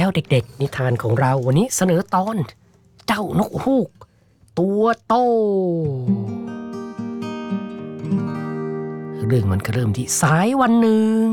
แล้วเด็กๆนิทานของเราวันนี้เสนอตอนเจ้านกฮูกตัวโตเรื่องมันก็เริ่มที่สายวันหนึ่ง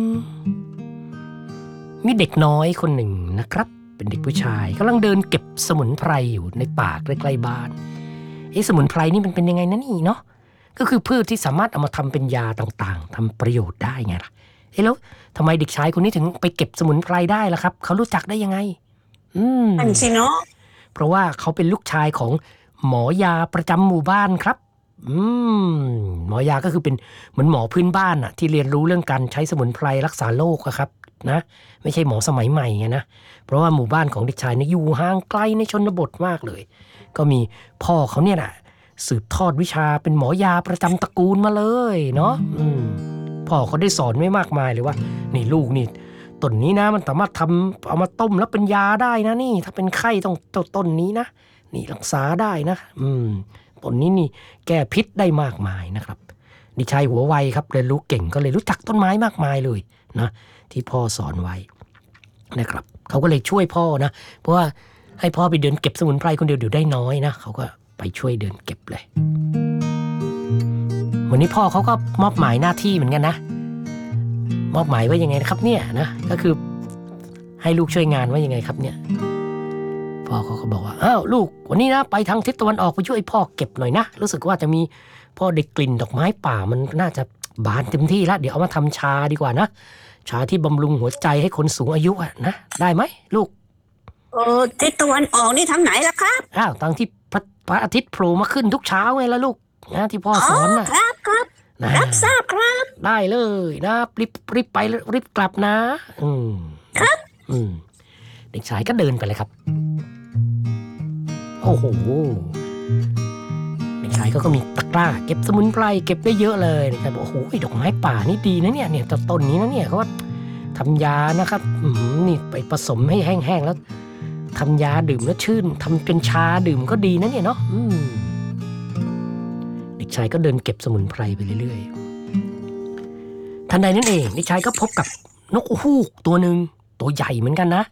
มีเด็กน้อยคนหนึ่งนะครับเป็นเด็กผู้ชายกำลังเดินเก็บสมุนไพรอยู่ในป่าใกล้ๆบ้านสมุนไพรนี่มันเป็นยังไงนะนี่เนาะก็คือพืชที่สามารถเอามาทำเป็นยาต่างๆทำประโยชน์ได้ไงล่ะแล้วทำไมเด็กชายคนนี้ถึงไปเก็บสมุนไพรได้ล่ะครับเขารู้จักได้ยังไงนั่นสิเนาะเพราะว่าเขาเป็นลูกชายของหมอยาประจำหมู่บ้านครับหมอยาก็คือเป็นเหมือนหมอพื้นบ้านอะที่เรียนรู้เรื่องการใช้สมุนไพรรักษาโรคอะครับนะไม่ใช่หมอสมัยใหม่ไงนะเพราะว่าหมู่บ้านของเด็กชายเนี่ยอยู่ห่างไกลในชนบทมากเลยก็มีพ่อเขาเนี่ยนะสืบทอดวิชาเป็นหมอยาประจำตระกูลมาเลยเนาะพ่อเขาได้สอนไว้มากมายเลยว่านี่ลูกนี่ต้นนี้นะมันสามารถทำเอามาต้มแล้วเป็นยาได้นะนี่ถ้าเป็นไข้ต้องต้นนี้นะนี่รักษาได้นะต้นนี้นี่แก้พิษได้มากมายนะครับเด็กชายหัวไวครับเรียนรู้เก่งก็เลยรู้จักต้นไม้มากมายเลยนะที่พ่อสอนไว้นะครับเขาก็เลยช่วยพ่อนะเพราะว่าให้พ่อไปเดินเก็บสมุนไพรคนเดียวเดี๋ยวได้น้อยนะเขาก็ไปช่วยเดินเก็บเลยวันนี้พ่อเขาก็มอบหมายหน้าที่เหมือนกันนะมอบหมายว่ายังไงนะครับเนี่ยนะก็คือให้ลูกช่วยงานว่ายังไงครับเนี่ยพ่อเขาก็บอกว่าอ้าวลูกวันนี้นะไปทางทิศตะวันออกไปช่วยพ่อเก็บหน่อยนะรู้สึกว่าจะมีพ่อได้กลิ่นดอกไม้ป่ามันน่าจะบานเต็มที่แล้วเดี๋ยวเอามาทำชาดีกว่านะชาที่บำรุงหัวใจให้คนสูงอายุอะนะได้ไหมลูกทิศตะวันออกนี่ทางไหนล่ะครับอ้าวทางที่พระอาทิตย์โผล่มาขึ้นทุกเช้าไงล่ะลูกนะที่พ่อสอนนะครับรับทราบครับได้เลยนะรีบไปรีบกลับนะครับเด็กชายก็เดินไปเลยครับโอ้โหเด็กชายก็มีตะกร้าเก็บสมุนไพรเก็บได้เยอะเลยนะครับโอ้โหดอกไม้ป่านี่ดีนะเนี่ยต้นนี้นะเนี่ยเขาว่าทำยานะครับนี่ไปผสมให้แห้งๆแล้วทำยาดื่มแล้วชื่นทำเป็นชาดื่มก็ดีนะเนี่ยเนาะเด็กชายก็เดินเก็บสมุนไพรไปเรื่อยๆทันใดนั้นเองเด็กชายก็พบกับนกฮูกตัวหนึ่งตัวใหญ่เหมือนกันนะ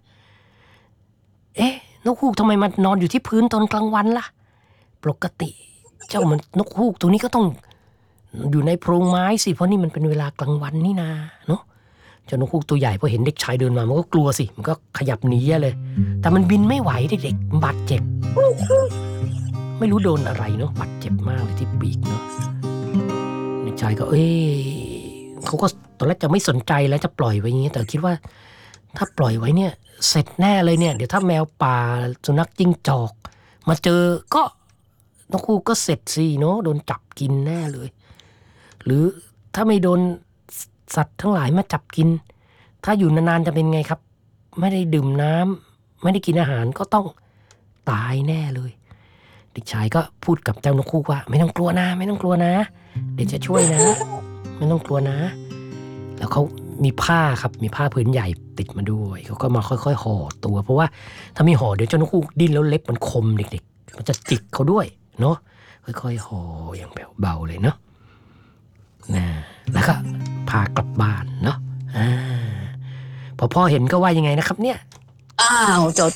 นกฮูกทำไมมันนอนอยู่ที่พื้นตอนกลางวันล่ะปกติเจ้ามันนกฮูกตัวนี้ก็ต้องอยู่ในโพรงไม้สิเพราะนี่มันเป็นเวลากลางวันนี่นาเนาะเจ้านกฮูกตัวใหญ่พอเห็นเด็กชายเดินมามันก็กลัวสิมันก็ขยับหนีเลยแต่มันบินไม่ไหวเด็กๆบาดเจ็บไม่รู้โดนอะไรเนาะบาดเจ็บมากเลยที่ปีกเนาะเด็กชายก็เขาก็ตอนแรกจะไม่สนใจแล้วจะปล่อยไว้อย่างนี้แต่คิดว่าถ้าปล่อยไว้เนี่ยเสร็จแน่เลยเนี่ยเดี๋ยวถ้าแมวป่าสุนัขจิ้งจอกมาเจอก็นกฮูกก็เสร็จสิเนาะโดนจับกินแน่เลยหรือถ้าไม่โดนสัตว์ทั้งหลายมาจับกินถ้าอยู่นานๆจะเป็นไงครับไม่ได้ดื่มน้ำไม่ได้กินอาหารก็ต้องตายแน่เลยเด็กชายก็พูดกับเจ้านกฮูกว่าไม่ต้องกลัวนะไม่ต้องกลัวนะเดี๋ยวจะช่วยนะไม่ต้องกลัวนะแล้วเขามีผ้าครับมีผ้าพื้นใหญ่ติดมาด้วยเขาก็มาค่อยๆห่อตัวเพราะว่าถ้ามีห่อเดี๋ยวเจ้านกฮูกดิ้นแล้วเล็บมันคมเด็กๆมันจะจิกเขาด้วยเนาะค่อยๆห่ออย่างเบาๆเลยเนาะแล้วก็พากลับบ้านเนาะพอพ่อเห็นก็ว่ายังไงนะครับเนี่ยอ้าวเจ้า